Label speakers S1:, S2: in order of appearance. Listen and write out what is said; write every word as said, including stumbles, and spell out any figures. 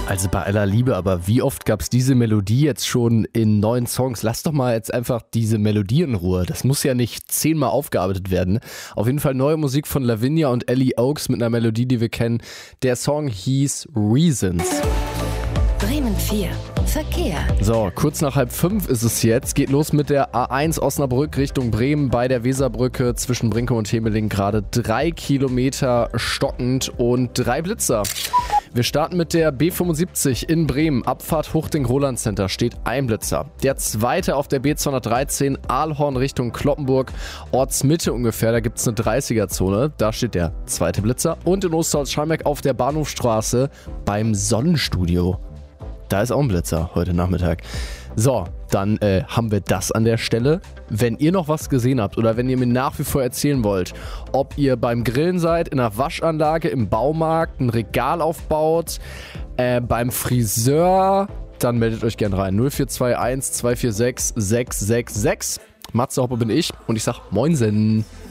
S1: Also bei aller Liebe, aber wie oft gab es diese Melodie jetzt schon in neuen Songs? Lass doch mal jetzt einfach diese Melodie in Ruhe. Das muss ja nicht zehnmal aufgearbeitet werden. Auf jeden Fall neue Musik von Lavinia und Ellie Oaks mit einer Melodie, die wir kennen. Der Song hieß Reasons.
S2: Bremen vier. Verkehr.
S1: So, kurz nach halb fünf ist es jetzt. Geht los mit der A eins Osnabrück Richtung Bremen bei der Weserbrücke zwischen Brinkum und Hemeling. Gerade drei Kilometer stockend und drei Blitzer. Wir starten mit der B fünfundsiebzig in Bremen. Abfahrt Huchting-Roland Center steht ein Blitzer. Der zweite auf der B zweihundertdreizehn Aalhorn Richtung Kloppenburg. Ortsmitte ungefähr, da gibt es eine dreißiger-Zone. Da steht der zweite Blitzer. Und in Osterholz-Schalmeck auf der Bahnhofstraße beim Sonnenstudio. Da ist auch ein Blitzer heute Nachmittag. So, dann äh, haben wir das an der Stelle. Wenn ihr noch was gesehen habt oder wenn ihr mir nach wie vor erzählen wollt, ob ihr beim Grillen seid, in einer Waschanlage, im Baumarkt, ein Regal aufbaut, äh, beim Friseur, dann meldet euch gern rein. null vier zwei eins zwei vier sechs sechs sechs sechs. Matze Hoppe bin ich und ich sag Moinsen.